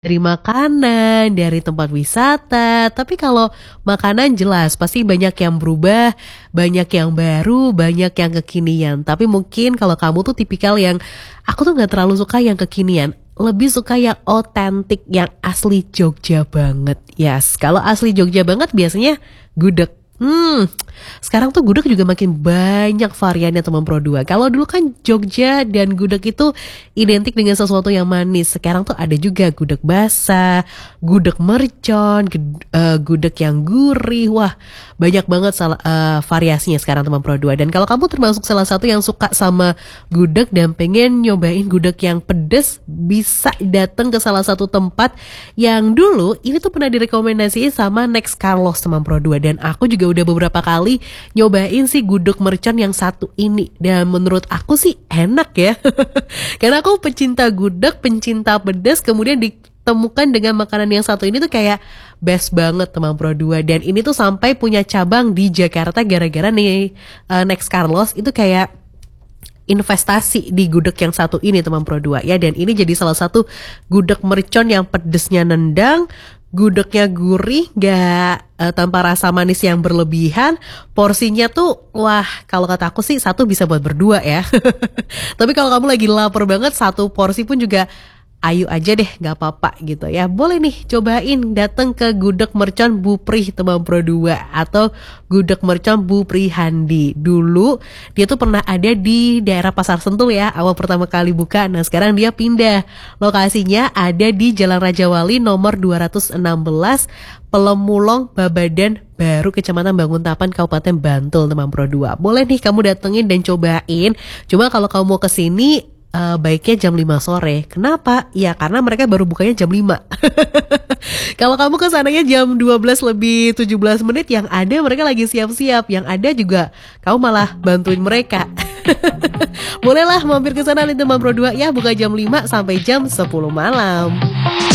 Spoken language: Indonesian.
Dari makanan, dari tempat wisata, tapi kalau makanan jelas pasti banyak yang berubah, banyak yang baru, banyak yang kekinian. Tapi mungkin kalau kamu tuh tipikal yang, aku tuh nggak terlalu suka yang kekinian, lebih suka yang otentik, yang asli Jogja banget. Yes, kalau asli Jogja banget biasanya gudeg. Sekarang tuh gudeg juga makin banyak variannya teman Pro 2. Kalau dulu kan Jogja dan gudeg itu identik dengan sesuatu yang manis. Sekarang tuh ada juga gudeg basah, gudeg mercon, gudeg yang gurih. Wah, banyak banget variasinya sekarang teman Pro 2. Dan kalau kamu termasuk salah satu yang suka sama gudeg dan pengen nyobain gudeg yang pedes, bisa datang ke salah satu tempat yang dulu ini tuh pernah direkomendasiin sama Next Carlos teman Pro 2. Dan aku juga udah beberapa kali nyobain sih gudeg mercon yang satu ini, dan menurut aku sih enak ya. Karena aku pecinta gudeg, pencinta pedas, kemudian ditemukan dengan makanan yang satu ini tuh kayak best banget teman Pro 2. Dan ini tuh sampai punya cabang di Jakarta gara-gara nih Next Carlos itu kayak investasi di gudeg yang satu ini teman Pro 2 ya. Dan ini jadi salah satu gudeg mercon yang pedesnya nendang, gudegnya gurih, gak tanpa rasa manis yang berlebihan. Porsinya tuh wah, kalau kata aku sih satu bisa buat berdua ya. Tapi kalau kamu lagi lapar banget, satu porsi pun juga ayo aja deh, gak apa-apa gitu ya. Boleh nih cobain datang ke gudeg mercon Bupri teman Pro 2 atau gudeg mercon Bupri Handi. Dulu dia tuh pernah ada di daerah Pasar Sentul ya, awal pertama kali buka. Nah sekarang dia pindah, lokasinya ada di Jalan Raja Wali nomor 216, Pelemulong, Babadan Baru, Kecamatan Banguntapan, Kabupaten Bantul teman Pro 2. Boleh nih kamu datengin dan cobain. Cuma kalau kamu mau kesini baiknya jam 5 sore. Kenapa? Ya karena mereka baru bukanya jam 5. Kalau kamu kesananya jam 12 lebih 17 menit, yang ada mereka lagi siap-siap. Yang ada juga kamu malah bantuin mereka. Bolehlah mampir ke sana nih teman Pro 2 ya, buka jam 5 sampai jam 10 malam.